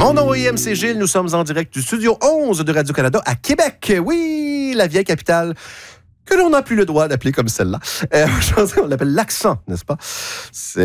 Mon nom est MC Gilles, nous sommes en direct du studio 11 de Radio-Canada à Québec. Oui, la vieille capitale que l'on n'a plus le droit d'appeler comme celle-là. On l'appelle l'accent, n'est-ce pas?